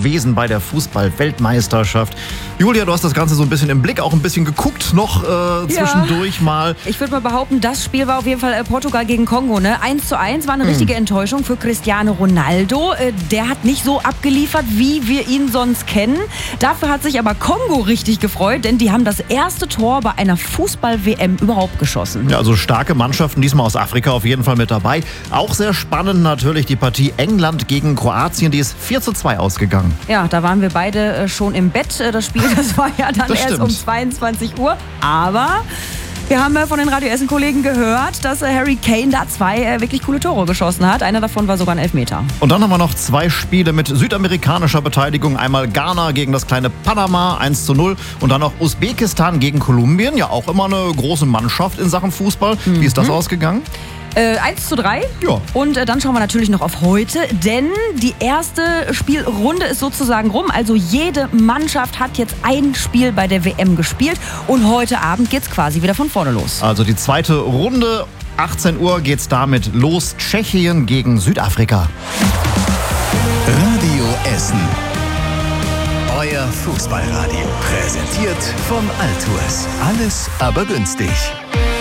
gewesen bei der Fußball-Weltmeisterschaft. Julia, du hast das Ganze so ein bisschen im Blick, auch ein bisschen geguckt noch zwischendurch mal. Ich würde mal behaupten, das Spiel war auf jeden Fall Portugal gegen Kongo. Ne? 1:1 war eine richtige Enttäuschung für Cristiano Ronaldo. Der hat nicht so abgeliefert, wie wir ihn sonst kennen. Dafür hat sich aber Kongo richtig gefreut, denn die haben das erste Tor bei einer Fußball-WM überhaupt geschossen. Ja, also starke Mannschaften, diesmal aus Afrika auf jeden Fall mit dabei. Auch sehr spannend natürlich die Partie England gegen Kroatien, die ist 4:2 ausgegangen. Ja, da waren wir beide schon im Bett. Das Spiel, das war ja dann erst um 22 Uhr. Aber wir haben von den Radio Essen-Kollegen gehört, dass Harry Kane da 2 wirklich coole Tore geschossen hat. Einer davon war sogar ein Elfmeter. Und dann haben wir noch 2 Spiele mit südamerikanischer Beteiligung. Einmal Ghana gegen das kleine Panama 1:0 und dann noch Usbekistan gegen Kolumbien. Ja, auch immer eine große Mannschaft in Sachen Fußball. Wie ist das ausgegangen? 1:3. Ja. Und dann schauen wir natürlich noch auf heute, denn die erste Spielrunde ist sozusagen rum. Also jede Mannschaft hat jetzt ein Spiel bei der WM gespielt und heute Abend geht's quasi wieder von vorne los. Also die zweite Runde, 18 Uhr geht's damit los. Tschechien gegen Südafrika. Radio Essen. Euer Fußballradio. Präsentiert von Altours. Alles aber günstig.